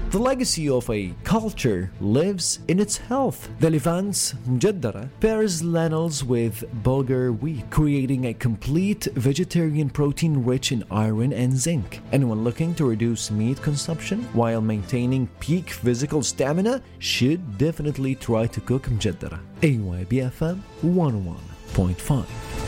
The legacy of a culture lives in its health. The Levant's Mjaddara pairs lentils with bulgur wheat, creating a complete vegetarian protein rich in iron and zinc. Anyone looking to reduce meat consumption while maintaining peak physical stamina should definitely try to cook Mjaddara. AYBFM 101.5.